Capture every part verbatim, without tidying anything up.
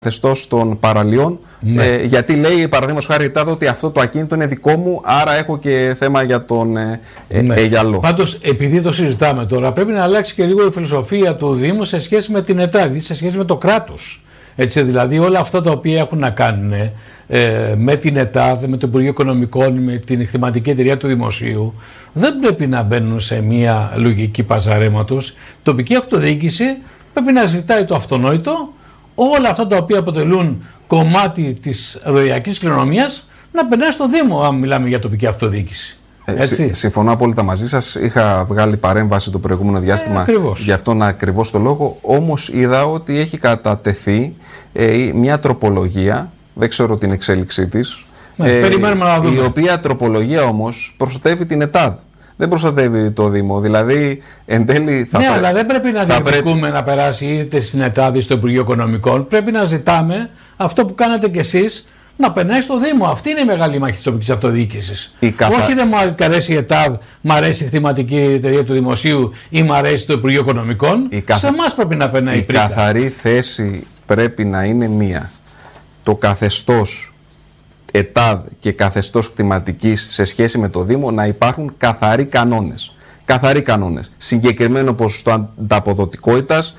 καθεστώς των παραλίων, ναι. ε, γιατί λέει παραδείγματος χάρη η ΤΑΔ ότι αυτό το ακίνητο είναι δικό μου, άρα έχω και θέμα για τον ε, ναι. ε, Αιγιαλό. Πάντως, επειδή το συζητάμε τώρα, πρέπει να αλλάξει και λίγο η φιλοσοφία του Δήμου σε σχέση με την ΕΤΑΔ, σε σχέση με το κράτος. Έτσι, δηλαδή όλα αυτά τα οποία έχουν να κάνουν ε, με την ΕΤΑΔ, με το Υπουργείο Οικονομικών, με την χρηματική εταιρεία του Δημοσίου, δεν πρέπει να μπαίνουν σε μια λογική παζαρέματος. Η τοπική αυτοδιοίκηση πρέπει να ζητάει το αυτονόητο, όλα αυτά τα οποία αποτελούν κομμάτι της ροιακής κληρονομιάς να περνάει στο Δήμο, αν μιλάμε για τοπική αυτοδιοίκηση. Έτσι. Ε, συμφωνώ απόλυτα μαζί σας. Είχα βγάλει παρέμβαση το προηγούμενο διάστημα ε, για αυτόν ακριβώς το λόγο. Όμως είδα ότι έχει κατατεθεί ε, μια τροπολογία, δεν ξέρω την εξέλιξή της, ναι, ε, περιμένουμε να δούμε. Η οποία τροπολογία όμως προστατεύει την ΕΤΑΔ. Δεν προστατεύει το Δήμο. Δηλαδή, εν τέλει θα ναι, πρέ... αλλά δεν πρέπει να διεκδικούμε πρέπει... να περάσει είτε στην ΕΤΑΔ είτε στο Υπουργείο Οικονομικών. Πρέπει να ζητάμε αυτό που κάνετε κι εσείς να περνάει στο Δήμο. Αυτή είναι η μεγάλη μάχη της τοπικής αυτοδιοίκησης. Καθα... Όχι δεν μου αρέσει η ΕΤΑΔ, μου αρέσει η χρηματική εταιρεία του Δημοσίου ή μου αρέσει το Υπουργείο Οικονομικών. Καθα... Σε εμάς πρέπει να περνάει η πρίκα. Η καθαρή θέση πρέπει να είναι μία. Το καθεστώς ΕΤΑΔ και καθεστώς κτηματικής σε σχέση με το Δήμο να υπάρχουν καθαροί κανόνες. Καθαροί κανόνες. Συγκεκριμένο ποσοστό ανταποδοτικότητας,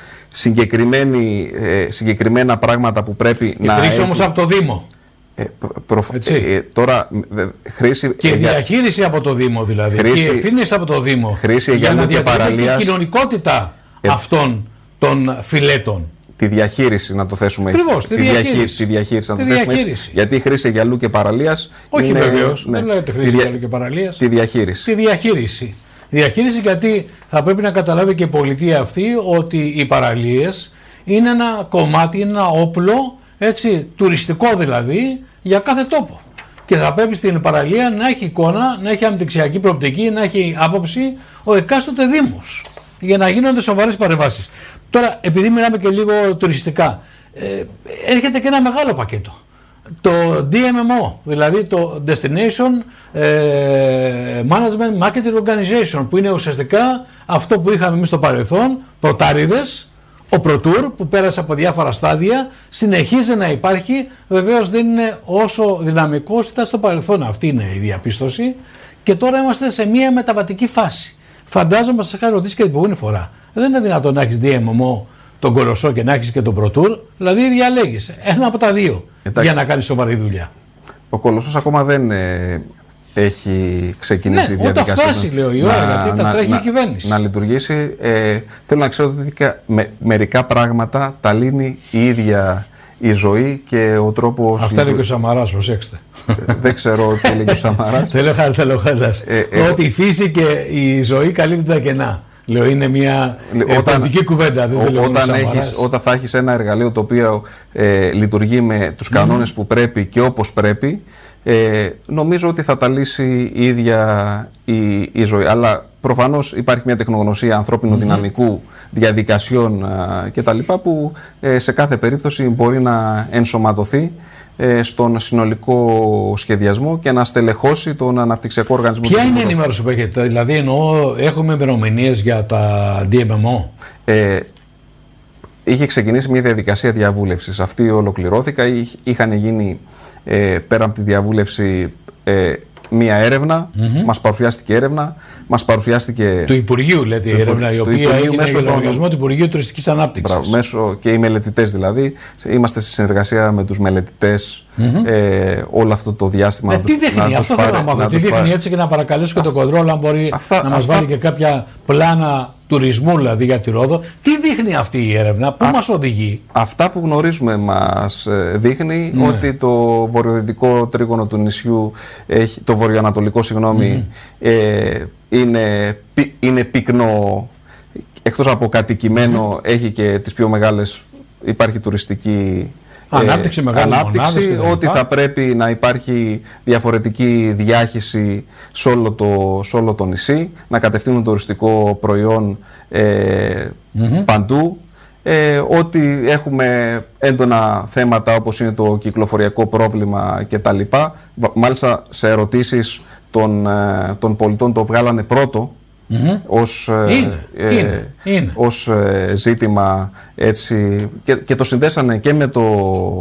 ε, συγκεκριμένα πράγματα που πρέπει και να έχει. όμως από το Δήμο. Ε, προ, ε, ε, τώρα, ε, χρήση, και ε, διαχείριση από το Δήμο δηλαδή. Χρήση, και ευθύνες από το Δήμο. Χρήση για να διατηρήσει την κοινωνικότητα ε, αυτών των φιλέτων. Τη διαχείριση να το θέσουμε έτσι. Ακριβώς, τη, τη διαχείριση. Τη διαχείριση να τη το θέσουμε διαχείριση. έτσι. Γιατί η χρήση γυαλού και παραλίας. Όχι είναι, βεβαίως, ναι, δεν λέτε χρήση γυαλού και παραλίας. Τη διαχείριση. Τη διαχείριση. Διαχείριση, γιατί θα πρέπει να καταλάβει και η πολιτεία αυτή ότι οι παραλίες είναι ένα κομμάτι, ένα όπλο, έτσι, τουριστικό δηλαδή, για κάθε τόπο. Και θα πρέπει στην παραλία να έχει εικόνα, να έχει αναπτυξιακή προοπτική, να έχει άποψη ο εκάστοτε Δήμος, για να γίνονται σοβαρές παρεμβάσεις. Τώρα, επειδή μιλάμε και λίγο τουριστικά, ε, έρχεται και ένα μεγάλο πακέτο. Το ντι εμ εμ ο, δηλαδή το Destination Management Marketing Organization, που είναι ουσιαστικά αυτό που είχαμε εμείς στο παρελθόν, πρωτάριδες, ο ProTour που πέρασε από διάφορα στάδια, συνεχίζει να υπάρχει, βεβαίως δεν είναι όσο δυναμικό όσο ήταν στο παρελθόν, αυτή είναι η διαπίστωση, και τώρα είμαστε σε μια μεταβατική φάση. Φαντάζομαι, σας είχα ρωτήσει και την προηγούμενη φορά, δεν είναι δυνατόν να έχεις ντι εμ εμ ο τον Κολοσσό και να έχεις και τον ProTour, δηλαδή διαλέγεις ένα από τα δύο. Εντάξει, για να κάνεις σοβαρή δουλειά. Ο Κολοσσός ακόμα δεν ε, έχει ξεκινήσει ναι, η διαδικασία. Όταν φτάσει, λέω, η ώρα, γιατί θα τρέχει η κυβέρνηση. Να λειτουργήσει. Ε, θέλω να ξέρω ότι με, μερικά πράγματα τα λύνει η ίδια η ζωή και ο τρόπος. Αυτά λέει και ο Σαμαράς, προσέξτε. Δεν ξέρω τι λέει και ο Σαμαράς. Θέλω χαλτελοχέλας. Ότι η φύση και η ζωή καλύπτουν τα κενά. Λέω, είναι μια πολιτική κουβέντα. Δεν ο, όταν, έχεις, όταν θα έχεις ένα εργαλείο το οποίο ε, λειτουργεί με τους κανόνες mm. που πρέπει και όπως πρέπει, ε, νομίζω ότι θα τα λύσει η ίδια η, η ζωή. Αλλά προφανώς υπάρχει μια τεχνογνωσία ανθρώπινου mm-hmm. δυναμικού, διαδικασιών ε, κτλ. Που ε, σε κάθε περίπτωση μπορεί να ενσωματωθεί στον συνολικό σχεδιασμό και να στελεχώσει τον αναπτυξιακό οργανισμό. Ποια είναι η ενημέρωση που έχετε, δηλαδή εννοώ έχουμε ημερομηνίες για τα ντι εμ εμ ο? Ε, είχε ξεκινήσει μια διαδικασία διαβούλευσης. Αυτή ολοκληρώθηκα. Είχαν γίνει ε, πέρα από τη διαβούλευση ε, μία έρευνα, mm-hmm. μας παρουσιάστηκε έρευνα, μας παρουσιάστηκε... Του Υπουργείου λέτε η έρευνα, η οποία έγινε για λογαριασμό του Υπουργείου Τουριστικής Ανάπτυξης. Μπράβο, μέσω και οι μελετητές δηλαδή. Είμαστε στη συνεργασία με τους μελετητές mm-hmm. ε, όλο αυτό το διάστημα. Ε, τι δείχνει, αυτό θέλω να μάθω, τι δείχνει έτσι και να παρακαλέσω και τον κοντρόλ αν μπορεί αυτά, να μας αυτά... βάλει και κάποια πλάνα τουρισμού δηλαδή για τη Ρόδο. Τι δείχνει αυτή η έρευνα, πού Α, μας οδηγεί? Αυτά που γνωρίζουμε μας δείχνει ναι. ότι το βορειοδυτικό τρίγωνο του νησιού, έχει, το βορειοανατολικό συγγνώμη, mm. ε, είναι, είναι πυκνό, εκτός από κατοικημένο mm. έχει και τις πιο μεγάλες, υπάρχει τουριστική ανάπτυξη, ε, μεγάλη ανάπτυξη μονάδες, ότι θα πρέπει να υπάρχει διαφορετική διάχυση σε όλο το, σε όλο το νησί, να κατευθύνουν το τουριστικό προϊόν ε, mm-hmm. παντού, ε, ότι έχουμε έντονα θέματα όπως είναι το κυκλοφοριακό πρόβλημα κτλ. Μάλιστα σε ερωτήσεις των, των πολιτών το βγάλανε πρώτο Mm-hmm. ως, είναι, ε, είναι, είναι. ως ε, ζήτημα έτσι, και, και το συνδέσανε και με το